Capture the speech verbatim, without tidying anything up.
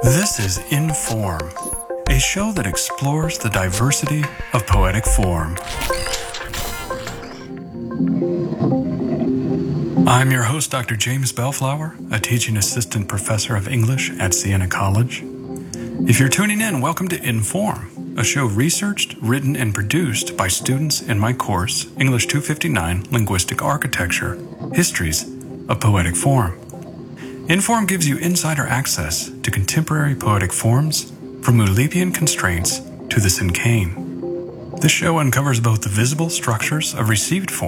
This is Inform, a show that explores the diversity of poetic form. I'm your host, Doctor James Bellflower, a teaching assistant professor of English at Siena College. If you're tuning in, welcome to Inform, a show researched, written, and produced by students in my course, English two fifty-nine, Linguistic Architecture, Histories of Poetic Form. Inform gives you insider access to contemporary poetic forms, from Oulipian constraints to the cinquain. This show uncovers both the visible structures of received form